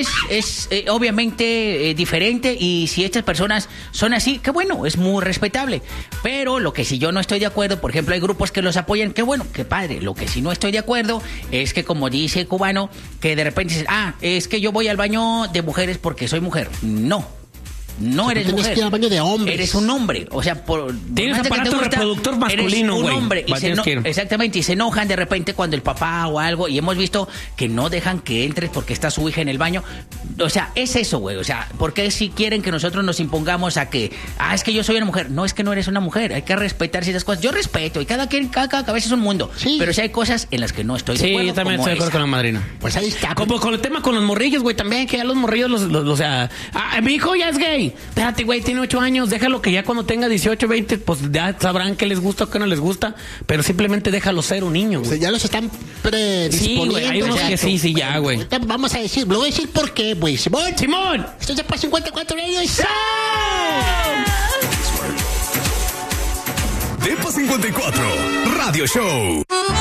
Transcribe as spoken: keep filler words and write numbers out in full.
es, es eh, obviamente eh, diferente, y si estas personas son así, qué bueno, es muy respetable. Pero lo que si yo no estoy de acuerdo, por ejemplo, hay grupos que los apoyan, qué bueno, qué padre. Lo que si no estoy de acuerdo es que, como dice el cubano, que de repente dices, ah, es que yo voy al baño de mujeres porque soy mujer. No. No eres tienes mujer. que ir al baño de hombres. Eres un hombre. O sea, por. Tienes aparato gusta, reproductor masculino, güey. Un hombre. Y se no, exactamente. Y se enojan de repente cuando el papá o algo. Y hemos visto que no dejan que entres porque está su hija en el baño. O sea, es eso, güey. O sea, ¿por qué si quieren que nosotros nos impongamos a que. Ah, es que yo soy una mujer? No, es que no eres una mujer. Hay que respetar ciertas cosas. Yo respeto. Y cada quien, cada, cada cabeza es un mundo. Sí. Pero si hay cosas en las que no estoy de acuerdo. Sí, yo también estoy de acuerdo con la madrina. Pues ahí está. Como con el tema con los morrillos, güey. También que ya los morrillos, los, los, los o sea. Ah, mi hijo ya es gay. Espérate, güey. Tiene ocho años, déjalo que ya cuando tenga dieciocho, veinte, pues ya sabrán qué les gusta o qué no les gusta, pero simplemente déjalo ser un niño, güey. O sea, ya los están predisponiendo. Sí, güey, hay unos que sí, sí, ya, güey. Vamos a decir, lo voy a decir por qué, güey. Simón. Simón. Esto es Depa cincuenta y cuatro Radio Show. Depa cincuenta y cuatro Radio Show.